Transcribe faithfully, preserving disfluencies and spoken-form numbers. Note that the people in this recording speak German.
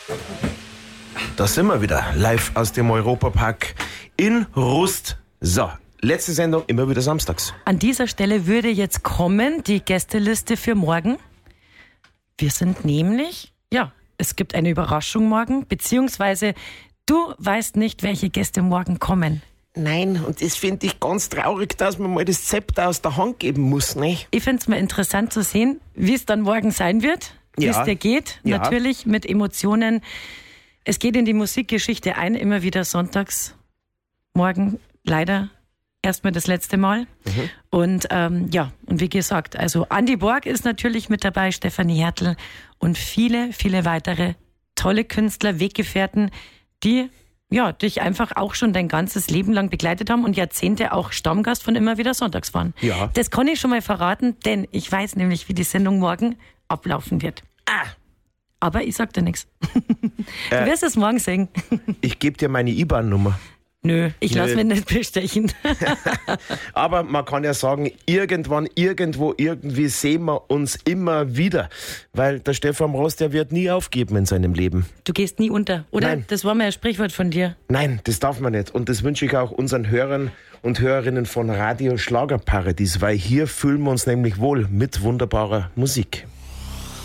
Da sind wir wieder, live aus dem Europapark in Rust. So, letzte Sendung, immer wieder samstags. An dieser Stelle würde jetzt kommen die Gästeliste für morgen. Wir sind nämlich, ja, es gibt eine Überraschung morgen, beziehungsweise du weißt nicht, welche Gäste morgen kommen. Nein, und das finde ich ganz traurig, dass man mal das Zepter aus der Hand geben muss, ne? Ich finde es mal interessant zu sehen, wie es dann morgen sein wird, wie es Ja. dir geht. Ja. Natürlich mit Emotionen. Es geht in die Musikgeschichte ein, immer wieder sonntags. Morgen leider erstmal das letzte Mal. Mhm. Und ähm, ja, und wie gesagt, also Andi Borg ist natürlich mit dabei, Stefanie Hertel und viele, viele weitere tolle Künstler, Weggefährten, die ja, dich einfach auch schon dein ganzes Leben lang begleitet haben und Jahrzehnte auch Stammgast von immer wieder sonntags waren. Ja. Das kann ich schon mal verraten, denn ich weiß nämlich, wie die Sendung morgen ablaufen wird. Ah, Aber ich sag dir nichts. Du Äh. wirst es morgen sehen. ich gebe dir meine I B A N-Nummer. Nö, ich lasse Nö. mich nicht bestechen. Aber man kann ja sagen, irgendwann, irgendwo, irgendwie sehen wir uns immer wieder. Weil der Stefan Rost, der wird nie aufgeben in seinem Leben. Du gehst nie unter, oder? Nein. Das war mal ein Sprichwort von dir. Nein, das darf man nicht. Und das wünsche ich auch unseren Hörern und Hörerinnen von Radio Schlagerparadies, weil hier fühlen wir uns nämlich wohl mit wunderbarer Musik.